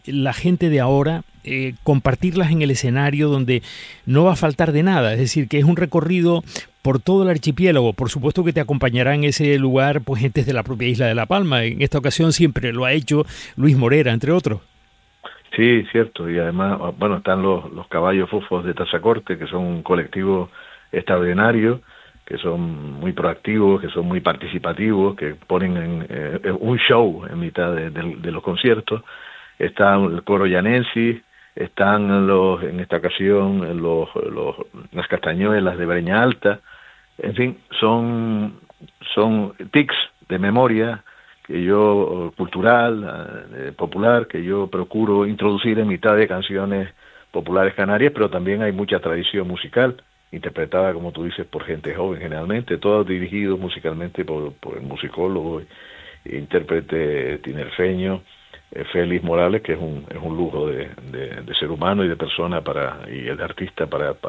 la gente de ahora, compartirlas en el escenario donde no va a faltar de nada, es decir, que es un recorrido por todo el archipiélago. Por supuesto que te acompañará en ese lugar pues gentes de la propia isla de La Palma. En esta ocasión siempre lo ha hecho Luis Morera, entre otros. Sí, cierto, y además, bueno, están los Caballos Fofos de Tazacorte, que son un colectivo extraordinario, que son muy proactivos, que son muy participativos, que ponen un show en mitad de los conciertos. Está el coro llanensis, están en esta ocasión las castañuelas de Breña Alta. En fin, son tics de memoria que yo, cultural, popular, que yo procuro introducir en mitad de canciones populares canarias, pero también hay mucha tradición musical, interpretada, como tú dices, por gente joven generalmente, todos dirigidos musicalmente por el musicólogo e intérprete tinerfeño, Félix Morales, que es un lujo de ser humano y de persona y de artista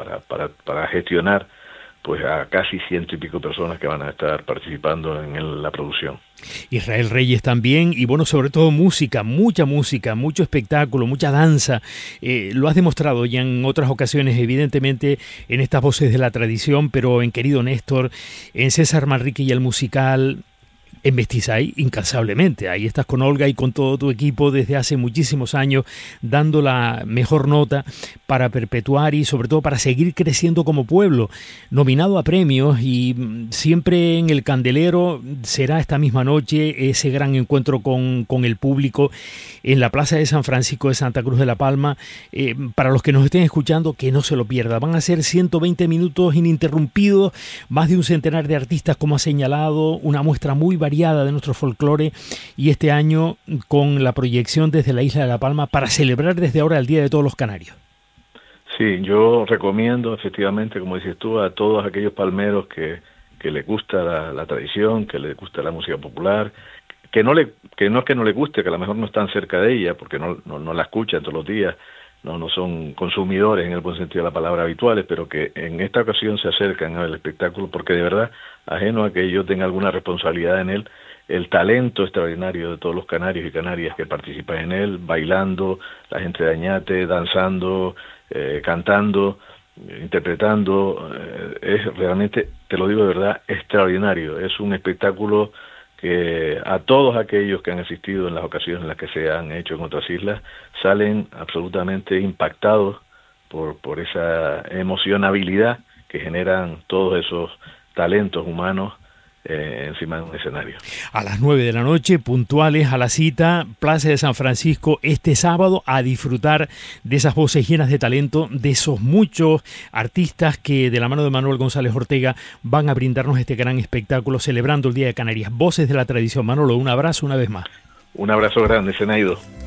para gestionar pues a casi 100 y pico personas que van a estar participando en la producción. Israel Reyes también, y bueno, sobre todo música, mucho espectáculo, mucha danza. Lo has demostrado ya en otras ocasiones, evidentemente, en estas voces de la tradición, pero en Querido Néstor, en César Manrique y el musical, en Mestizay, incansablemente. Ahí estás con Olga y con todo tu equipo desde hace muchísimos años, dando la mejor nota para perpetuar y sobre todo para seguir creciendo como pueblo. Nominado a premios y siempre en el candelero será esta misma noche ese gran encuentro con el público en la Plaza de San Francisco de Santa Cruz de la Palma. Para los que nos estén escuchando, que no se lo pierda. Van a ser 120 minutos ininterrumpidos, más de un centenar de artistas, como ha señalado, una muestra muy variada de nuestro folclore, y este año con la proyección desde la isla de La Palma para celebrar desde ahora el Día de Todos los Canarios. Sí, yo recomiendo efectivamente, como dices tú, a todos aquellos palmeros que les gusta la tradición, que les gusta la música popular, que no es que no les guste, que a lo mejor no están cerca de ella, porque no la escuchan todos los días, no son consumidores en el buen sentido de la palabra habituales, pero que en esta ocasión se acercan al espectáculo porque de verdad, ajeno a que yo tenga alguna responsabilidad en él, el talento extraordinario de todos los canarios y canarias que participan en él, bailando, la gente de Añate, danzando, cantando, interpretando, es realmente, te lo digo de verdad, extraordinario. Es un espectáculo que a todos aquellos que han asistido en las ocasiones en las que se han hecho en otras islas salen absolutamente impactados por esa emocionabilidad que generan todos esos talentos humanos encima de un escenario. A las 9 de la noche, puntuales a la cita, Plaza de San Francisco, este sábado, a disfrutar de esas voces llenas de talento, de esos muchos artistas que de la mano de Manuel González Ortega van a brindarnos este gran espectáculo celebrando el Día de Canarias. Voces de la tradición. Manolo, un abrazo una vez más. Un abrazo grande, Zenaido.